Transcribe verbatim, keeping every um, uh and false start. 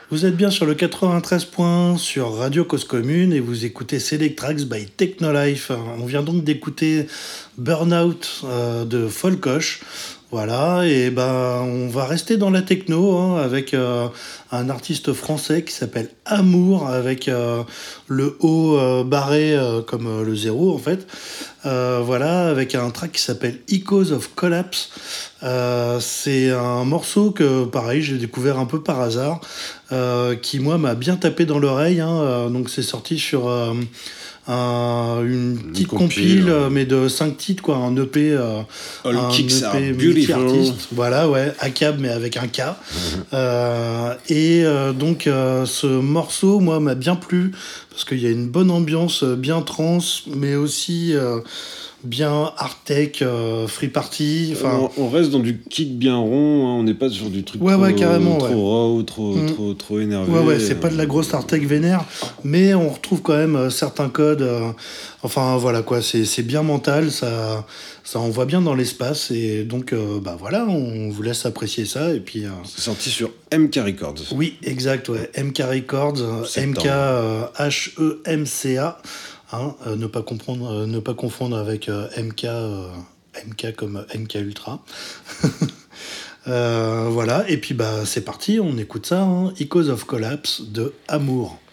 Vous êtes bien sur le quatre-vingt-treize point un sur Radio Cause Commune et vous écoutez Select Tracks by Technolife. On vient donc d'écouter Burnout euh, de Folkosh. Voilà, et ben on va rester dans la techno hein, avec euh, un artiste français qui s'appelle Amour, avec euh, le haut euh, barré euh, comme euh, le zéro en fait. Euh, voilà, avec un track qui s'appelle Echoes of Collapse. Euh, c'est un morceau que, pareil, j'ai découvert un peu par hasard, euh, qui moi m'a bien tapé dans l'oreille. Hein, euh, donc c'est sorti sur euh, un, une petite compile, compile ouais. mais de cinq titres, quoi, un E P, euh, All un kicks E are P beautiful. multi-artiste. Voilà, ouais, A C A B mais avec un K. euh, et euh, donc euh, ce morceau, moi, m'a bien plu parce qu'il y a une bonne ambiance, bien trance, mais aussi euh, bien hard tech, euh, free party. On, on reste dans du kick bien rond, hein, on n'est pas sur du truc ouais, trop, ouais, carrément, trop ouais. raw, trop, mmh. trop, trop énervé. Ouais, ouais, c'est pas de la grosse hard tech vénère, mais on retrouve quand même euh, certains codes. Euh, enfin, voilà, quoi, c'est, c'est bien mental, ça, ça envoie bien dans l'espace, et donc, euh, bah voilà, on vous laisse apprécier ça, et puis... Euh... C'est sorti sur M K Records. Oui, exact, ouais, M K Records, euh, M K euh, H E M C A, hein, euh, ne, pas comprendre, euh, ne pas confondre avec euh, M K, euh, M K comme M K Ultra. Euh, voilà, et puis bah c'est parti, on écoute ça, hein. Echoes of Collapse de Amour.